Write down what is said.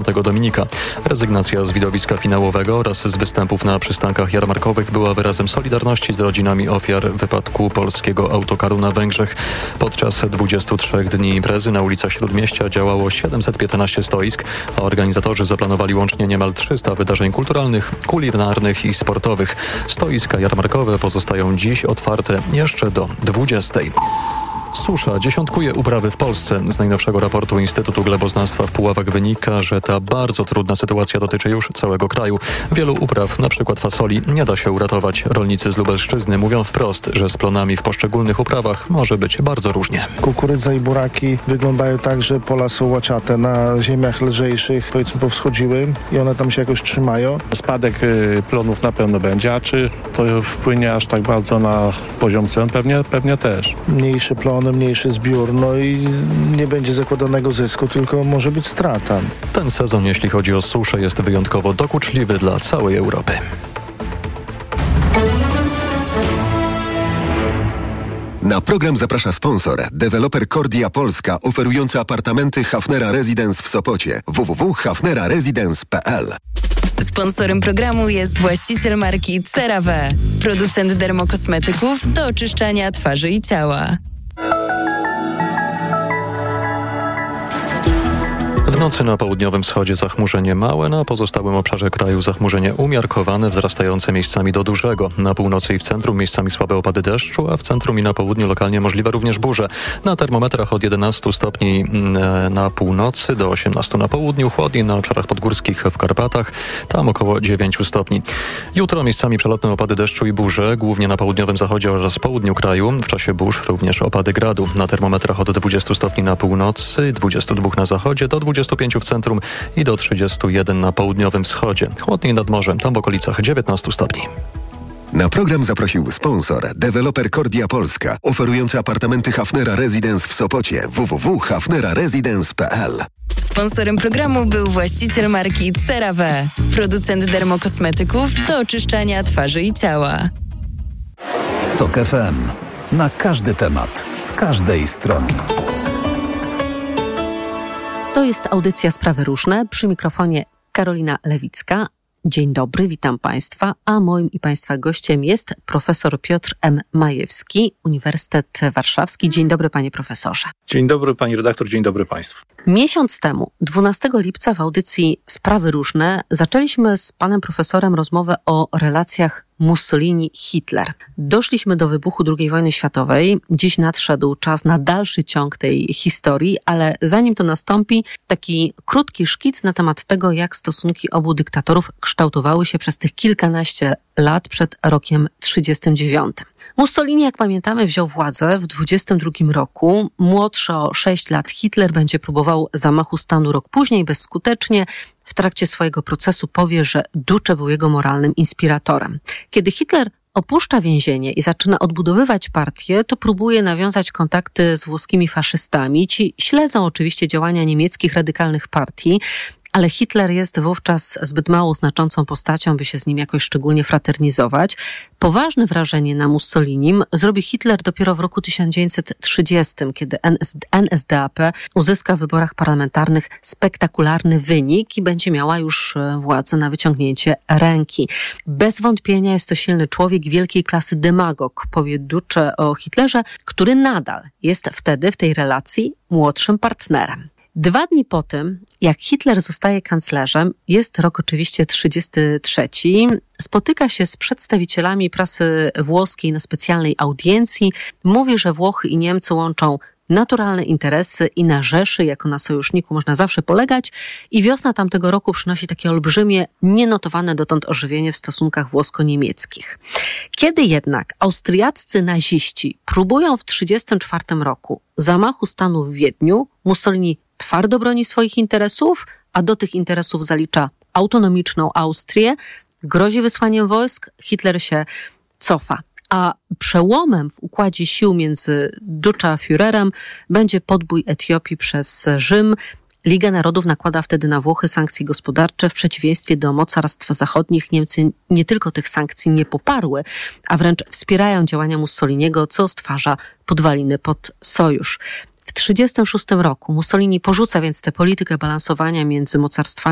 świętego Dominika. Rezygnacja z widowiska finałowego oraz z występów na przystankach jarmarkowych była wyrazem solidarności z rodzinami ofiar wypadku polskiego autokaru na Węgrzech. Podczas 23 dni imprezy na ulicach Śródmieścia działało 715 stoisk, a organizatorzy zaplanowali łącznie niemal 300 wydarzeń kulturalnych, kulinarnych i sportowych. Stoiska jarmarkowe pozostają dziś otwarte jeszcze do 20. Susza dziesiątkuje uprawy w Polsce. Z najnowszego raportu Instytutu Gleboznawstwa w Puławach wynika, że ta bardzo trudna sytuacja dotyczy już całego kraju. Wielu upraw, np. fasoli, nie da się uratować. Rolnicy z Lubelszczyzny mówią wprost, że z plonami w poszczególnych uprawach może być bardzo różnie. Kukurydza i buraki wyglądają tak, że pola są łaciate. Na ziemiach lżejszych, powiedzmy, powschodziły i one tam się jakoś trzymają. Spadek plonów na pewno będzie, a czy to wpłynie aż tak bardzo na poziom cen? Pewnie też. Mniejszy plon, mniejszy zbiór, no i nie będzie zakładanego zysku, tylko może być strata. Ten sezon, jeśli chodzi o suszę, jest wyjątkowo dokuczliwy dla całej Europy. Na program zaprasza sponsor, deweloper Kordia Polska, oferujący apartamenty Hafnera Residence w Sopocie. www.hafneraresidence.pl. Sponsorem programu jest właściciel marki CeraVe, producent dermokosmetyków do oczyszczania twarzy i ciała. W nocy na południowym wschodzie zachmurzenie małe, na pozostałym obszarze kraju zachmurzenie umiarkowane, wzrastające miejscami do dużego. Na północy i w centrum miejscami słabe opady deszczu, a w centrum i na południu lokalnie możliwe również burze. Na termometrach od 11 stopni na północy do 18 na południu, chłodniej na obszarach podgórskich w Karpatach, tam około 9 stopni. Jutro miejscami przelotne opady deszczu i burze, głównie na południowym zachodzie oraz południu kraju. W czasie burz również opady gradu. Na termometrach od 20 stopni na północy, 22 na zachodzie, do 25 w centrum i do 31 na południowym wschodzie. Chłodniej nad morzem, tam w okolicach 19 stopni. Na program zaprosił sponsor, deweloper Kordia Polska, oferujący apartamenty Hafnera Residence w Sopocie. www.hafneraresidence.pl. Sponsorem programu był właściciel marki CeraVe, producent dermokosmetyków do oczyszczania twarzy i ciała. TOK FM. Na każdy temat, z każdej strony. To jest audycja Sprawy Różne. Przy mikrofonie Karolina Lewicka. Dzień dobry, witam Państwa, a moim i Państwa gościem jest profesor Piotr M. Majewski, Uniwersytet Warszawski. Dzień dobry, panie profesorze. Dzień dobry, pani redaktor, dzień dobry Państwu. Miesiąc temu, 12 lipca w audycji Sprawy Różne zaczęliśmy z panem profesorem rozmowę o relacjach Mussolini-Hitler. Doszliśmy do wybuchu II wojny światowej. Dziś nadszedł czas na dalszy ciąg tej historii, ale zanim to nastąpi, taki krótki szkic na temat tego, jak stosunki obu dyktatorów kształtowały się przez tych kilkanaście lat przed rokiem 1939. Mussolini, jak pamiętamy, wziął władzę w 1922 roku. Młodszy o 6 lat Hitler będzie próbował zamachu stanu rok później, bezskutecznie. W trakcie swojego procesu powie, że Duce był jego moralnym inspiratorem. Kiedy Hitler opuszcza więzienie i zaczyna odbudowywać partię, to próbuje nawiązać kontakty z włoskimi faszystami. Ci śledzą oczywiście działania niemieckich radykalnych partii, ale Hitler jest wówczas zbyt mało znaczącą postacią, by się z nim jakoś szczególnie fraternizować. Poważne wrażenie na Mussolinim zrobi Hitler dopiero w roku 1930, kiedy NSDAP uzyska w wyborach parlamentarnych spektakularny wynik i będzie miała już władzę na wyciągnięcie ręki. Bez wątpienia jest to silny człowiek wielkiej klasy demagog, powie Duce o Hitlerze, który nadal jest wtedy w tej relacji młodszym partnerem. 2 dni po tym, jak Hitler zostaje kanclerzem, jest rok oczywiście 1933, spotyka się z przedstawicielami prasy włoskiej na specjalnej audiencji, mówi, że Włochy i Niemcy łączą naturalne interesy i na Rzeszy, jako na sojuszniku, można zawsze polegać i wiosna tamtego roku przynosi takie olbrzymie, nienotowane dotąd ożywienie w stosunkach włosko-niemieckich. Kiedy jednak austriaccy naziści próbują w 1934 roku zamachu stanu w Wiedniu, Mussolini twardo broni swoich interesów, a do tych interesów zalicza autonomiczną Austrię, grozi wysłaniem wojsk, Hitler się cofa. A przełomem w układzie sił między Duce a Führerem będzie podbój Etiopii przez Rzym. Liga Narodów nakłada wtedy na Włochy sankcje gospodarcze. W przeciwieństwie do mocarstw zachodnich Niemcy nie tylko tych sankcji nie poparły, a wręcz wspierają działania Mussoliniego, co stwarza podwaliny pod sojusz. W 1936 roku Mussolini porzuca więc tę politykę balansowania między mocarstwami